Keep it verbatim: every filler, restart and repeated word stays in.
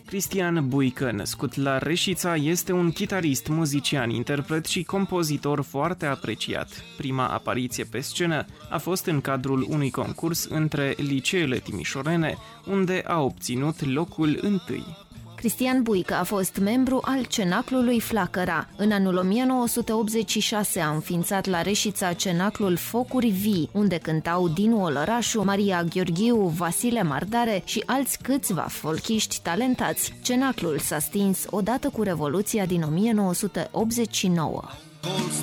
Cristian Buică, născut la Reșița, este un chitarist, muzician, interpret și compozitor foarte apreciat. Prima apariție pe scenă a fost în cadrul unui concurs între liceele timișorene, unde a obținut locul întâi. Cristian Buică a fost membru al Cenaclului Flacăra. În anul o mie nouă sute optzeci și șase a înființat la Reșița Cenaclul Focuri Vii, unde cântau Dinu Olărașu, Maria Gheorghiu, Vasile Mardare și alți câțiva folchiști talentați. Cenaclul s-a stins odată cu Revoluția din o mie nouă sute optzeci și nouă.